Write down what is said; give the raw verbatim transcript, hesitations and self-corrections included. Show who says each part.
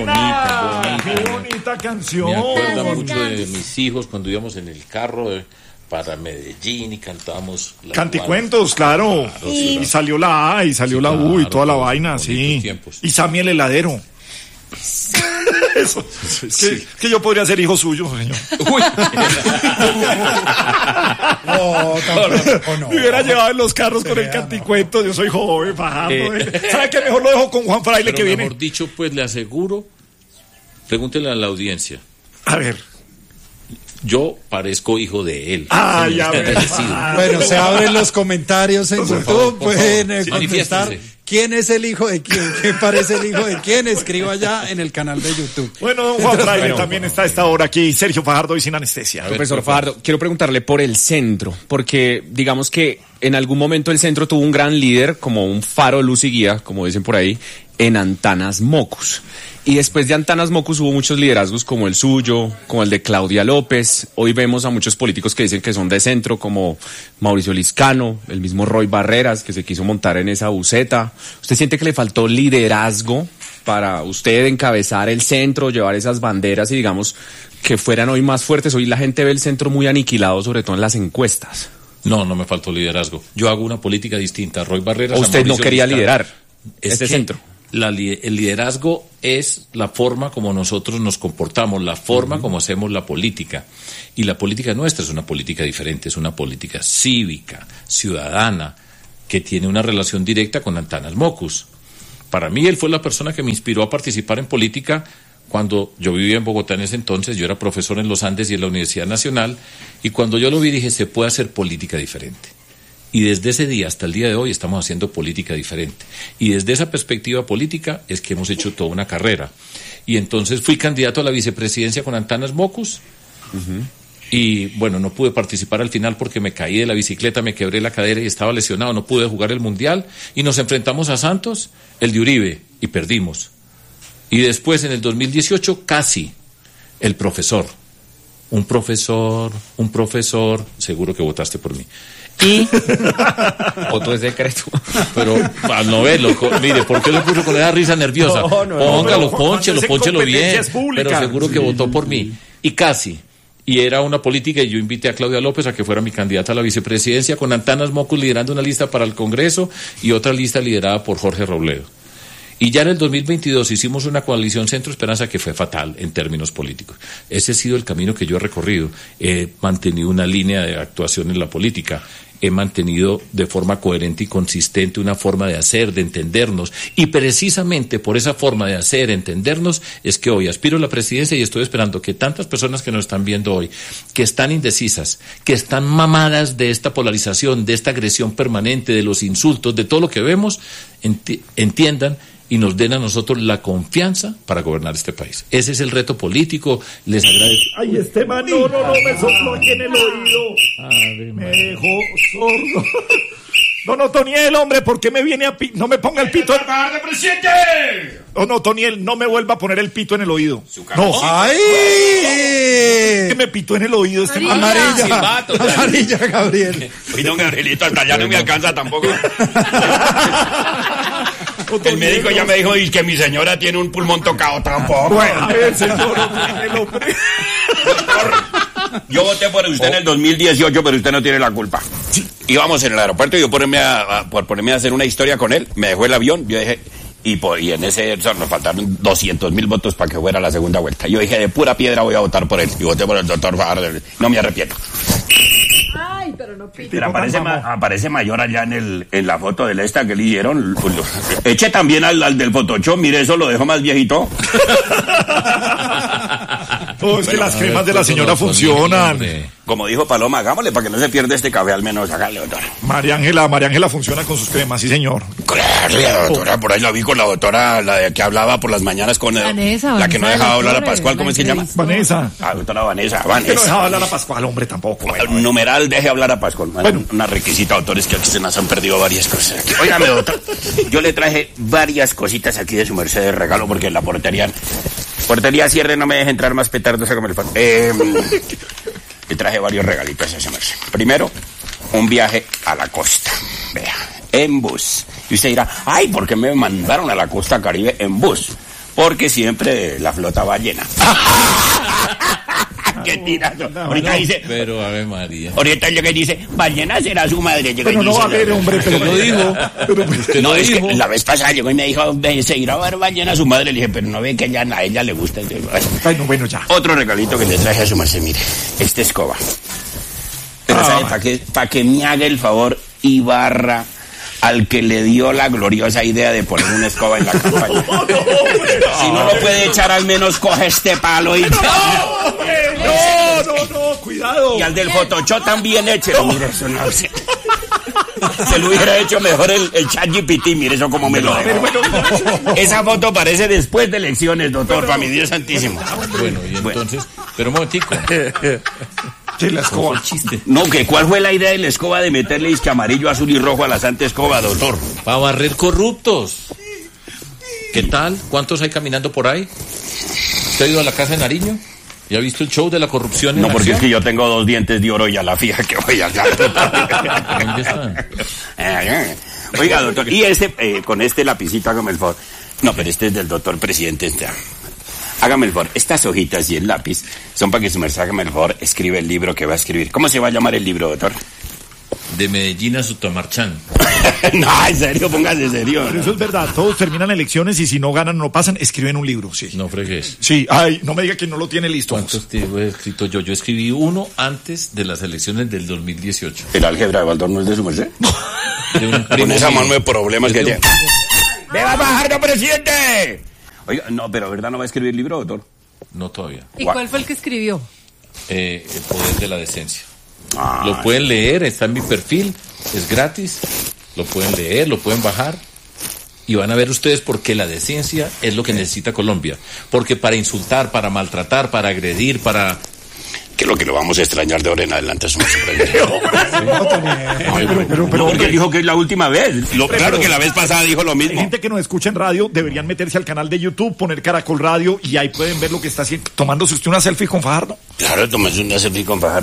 Speaker 1: Bonita, bonita.
Speaker 2: Qué bonita canción.
Speaker 1: Me acuerdo mucho de mis hijos cuando íbamos en el carro eh, para Medellín y cantábamos la
Speaker 2: Canticuentos, claro. claro sí. Y salió la A y salió sí, la U claro, y toda la vaina, sí. Tiempos. Y Sammy el heladero. Eso, sí. que, que yo podría ser hijo suyo, señor. Uy. No, tampoco, no. Me hubiera llevado en los carros con el canticuento. yo soy joven, bajando. Eh. ¿Sabe qué? Mejor lo dejo con Juan Fraile,
Speaker 1: Pero
Speaker 2: que viene.
Speaker 1: Mejor dicho, pues le aseguro, pregúntele a la audiencia.
Speaker 2: A ver.
Speaker 1: Yo parezco hijo de él.
Speaker 2: Ah, ya ves.
Speaker 3: Bueno, se abren los comentarios en YouTube, pueden eh, contestar quién es el hijo de quién, quién parece el hijo de quién, escriba ya en el canal de YouTube.
Speaker 2: Bueno, don Juan Fraile bueno, también está a esta hora aquí, Sergio Fajardo y sin anestesia.
Speaker 4: Ver, Profesor Fajardo, quiero preguntarle por el centro, porque digamos que en algún momento el centro tuvo un gran líder, como un faro, luz y guía, como dicen por ahí, en Antanas Mocus. Y después de Antanas Mocus hubo muchos liderazgos como el suyo, como el de Claudia López. Hoy vemos a muchos políticos que dicen que son de centro, como Mauricio Liscano, el mismo Roy Barreras, que se quiso montar en esa buceta. ¿Usted siente que le faltó liderazgo para usted encabezar el centro, llevar esas banderas y digamos que fueran hoy más fuertes? Hoy la gente ve el centro muy aniquilado, sobre todo en las encuestas.
Speaker 1: No, no me faltó liderazgo. Yo hago una política distinta. Roy Barreras.
Speaker 4: ¿Usted no quería Liscano. liderar
Speaker 1: es
Speaker 4: ese
Speaker 1: que
Speaker 4: centro?
Speaker 1: La, el liderazgo es la forma como nosotros nos comportamos, la forma uh-huh. como hacemos la política. Y la política nuestra es una política diferente, es una política cívica, ciudadana, que tiene una relación directa con Antanas Mocus. Para mí, él fue la persona que me inspiró a participar en política cuando yo vivía en Bogotá en ese entonces. Yo era profesor en los Andes y en la Universidad Nacional, y cuando yo lo vi dije, se puede hacer política diferente. Y desde ese día hasta el día de hoy estamos haciendo política diferente. Y desde esa perspectiva política es que hemos hecho toda una carrera. Y entonces fui candidato a la vicepresidencia con Antanas Mocus. Uh-huh. Y bueno, no pude participar al final porque me caí de la bicicleta, me quebré la cadera y estaba lesionado. No pude jugar el Mundial. Y nos enfrentamos a Santos, el de Uribe, y perdimos. Y después en el dos mil dieciocho casi el profesor. Un profesor, un profesor, seguro que votaste por mí. Y
Speaker 4: otro es secreto.
Speaker 1: Pero al no verlo, mire, ¿por qué lo puso con esa risa nerviosa? No, no, Póngalo, no, pónchelo, pónchelo bien. Pero seguro sí. que votó por mí. Y casi. Y era una política, y yo invité a Claudia López a que fuera mi candidata a la vicepresidencia, con Antanas Mocus liderando una lista para el Congreso y otra lista liderada por Jorge Robledo. Y ya en el dos mil veintidós hicimos una coalición Centro Esperanza que fue fatal en términos políticos. Ese ha sido el camino que yo he recorrido. He mantenido una línea de actuación en la política. He mantenido de forma coherente y consistente una forma de hacer, de entendernos. Y precisamente por esa forma de hacer, entendernos, es que hoy aspiro a la presidencia y estoy esperando que tantas personas que nos están viendo hoy, que están indecisas, que están mamadas de esta polarización, de esta agresión permanente, de los insultos, de todo lo que vemos, enti- entiendan y nos den a nosotros la confianza para gobernar este país. Ese es el reto político. Les agradezco.
Speaker 2: Ay, este man, no, no, no, me sopló aquí en el oído. Ay, me dejó sordo. No, no, Toniel, hombre, ¿por qué me viene a pi... No me ponga el pito.
Speaker 5: ¡De presidente!
Speaker 2: No, no, Toniel, no me vuelva a poner el pito en el oído. No.
Speaker 3: ¡Ay!
Speaker 2: Que me pitó en el oído este man.
Speaker 3: Amarilla.
Speaker 5: Silbato,
Speaker 3: Amarilla, Gabriel.
Speaker 5: Uy, don Gabrielito, hasta allá no me alcanza tampoco. El médico ya me dijo que mi señora tiene un pulmón tocado tampoco.
Speaker 2: Bueno, a ver, señor, el hombre.
Speaker 5: Doctor, yo voté por usted en el dos mil dieciocho, pero usted no tiene la culpa. Sí. Íbamos en el aeropuerto y yo ponerme a, a, por ponerme a hacer una historia con él, me dejó el avión, yo dije, y, por, y en ese eso, nos faltaron doscientos mil votos para que fuera la segunda vuelta. Yo dije, de pura piedra voy a votar por él, y voté por el doctor Fajardo, no me arrepiento.
Speaker 6: Ay, pero no pide.
Speaker 5: Pero aparece, ma, aparece mayor allá en el en la foto del esta que le dieron. Eche también al, al del Photoshop, mire, eso lo dejo más viejito.
Speaker 2: Oh, es bueno, que las cremas de la señora funcionan.
Speaker 5: Como dijo Paloma, hagámosle para que no se pierda este café, al menos hágale, doctora.
Speaker 2: María Ángela, María Ángela funciona con sus cremas, sí, señor.
Speaker 5: Claro, la doctora, por ahí la vi con la doctora, la de que hablaba por las mañanas con el,
Speaker 6: Vanessa,
Speaker 5: la que no dejaba hablar a Pascual, ¿cómo es que se llama?
Speaker 2: Vanessa.
Speaker 5: Ah, doctora Vanessa, Vanessa.
Speaker 2: Que no dejaba hablar a Pascual, hombre, tampoco. Bueno,
Speaker 5: bueno. Numeral, deje hablar a Pascual. Bueno, una requisita, doctores, que aquí se nos han perdido varias cosas. Óigame, doctor, yo le traje varias cositas aquí de su merced de regalo, porque en la portería... Portería cierre, no me deje entrar más petardos, sácame el fan. Eh, le traje varios regalitos a ese merced. Primero, un viaje a la costa. Vea, en bus. Y usted dirá, ay, ¿por qué me mandaron a la costa Caribe en bus? porque siempre la flota va llena. Qué tirado.
Speaker 1: No,
Speaker 5: ahorita
Speaker 1: no,
Speaker 5: dice.
Speaker 1: Pero Ave María.
Speaker 5: Ahorita llega y dice, ballena será su madre. Llega
Speaker 2: Pero
Speaker 5: y
Speaker 2: no
Speaker 5: dice,
Speaker 2: va a ver, hombre, pero
Speaker 1: Usted lo dijo.
Speaker 2: Pero,
Speaker 1: Usted
Speaker 5: no,
Speaker 1: lo
Speaker 5: es
Speaker 1: dijo.
Speaker 5: que la vez pasada llegó y me dijo, "Ve, se irá a ver ballena a su madre". Le dije, pero no ve que ella, a ella le gusta.
Speaker 2: bueno, bueno, ya.
Speaker 5: Otro regalito que le traje a su merced, mire, esta escoba. Pero
Speaker 2: Ah,
Speaker 5: ¿sabe para qué? Para que me haga el favor y barra al que le dio la gloriosa idea de poner una escoba en la campaña. Si no lo puede echar, al menos coge este palo y...
Speaker 2: No, no, no, cuidado.
Speaker 5: Y al del Photoshop también échelo. Mire, eso no sé. Se lo hubiera hecho mejor el, el chat G P T, mire eso como me lo dejó. Esa foto parece después de elecciones, doctor, para mi Dios santísimo.
Speaker 1: Bueno, y entonces, pero un momentico.
Speaker 2: Que la escoba.
Speaker 1: Chiste.
Speaker 5: No, que cuál fue la idea de la escoba de meterle disque amarillo, azul y rojo a la santa escoba, doctor.
Speaker 1: Para barrer corruptos. ¿Qué tal? ¿Cuántos hay caminando por ahí? ¿Usted ha ido a la casa de Nariño? ¿Ya ha visto el show de la corrupción en
Speaker 5: No, porque
Speaker 1: acción?
Speaker 5: es que yo tengo dos dientes de oro y a la fija que voy a dar.
Speaker 1: ¿Dónde están?
Speaker 5: Oiga, doctor, y este, eh, con este lapicito, hágame el favor. No, pero este es del doctor presidente. Este. Hágame el favor, estas hojitas y el lápiz son para que su merced, hágame el favor, escribe el libro que va a escribir. ¿Cómo se va a llamar el libro, doctor?
Speaker 1: De Medellín a Sutamarchán.
Speaker 5: No, en serio, póngase serio.
Speaker 2: Pero eso es verdad, todos terminan elecciones y si no ganan o no pasan, escriben un libro, sí.
Speaker 1: No fregues.
Speaker 2: Sí, ay, no me diga que no lo tiene listo.
Speaker 1: ¿Cuántos libros he escrito yo? Yo escribí uno antes de las elecciones del dos mil dieciocho.
Speaker 5: ¿El álgebra de Baldor no es de su merced?
Speaker 1: De un
Speaker 5: Con
Speaker 1: primo
Speaker 5: esa
Speaker 1: mío.
Speaker 5: mano de problemas que
Speaker 1: Es de
Speaker 5: tiene.
Speaker 1: un-
Speaker 5: ¡Me va a bajar, no, presidente! Oiga, no, pero ¿verdad no va a escribir el libro, doctor?
Speaker 1: No todavía.
Speaker 6: ¿Y cuál fue el que escribió?
Speaker 1: Eh, el poder de la decencia.
Speaker 5: Ah,
Speaker 1: Lo pueden leer, está en mi perfil, es gratis. Lo pueden leer, lo pueden bajar. Y van a ver ustedes por qué la decencia es lo que necesita Colombia. Porque para insultar, para maltratar, para agredir, para...
Speaker 5: que lo que lo vamos a extrañar de ahora en adelante es un
Speaker 2: Pero, pero, pero,
Speaker 5: porque
Speaker 2: hombre,
Speaker 5: dijo que es la última vez. Lo, claro que la vez pasada dijo lo
Speaker 2: hay
Speaker 5: mismo.
Speaker 2: gente que nos escucha en radio, deberían meterse al canal de YouTube, poner Caracol Radio y ahí pueden ver lo que está haciendo. Tomándose usted una selfie con Fajardo.
Speaker 5: Claro, tomas una selfie con Fajardo.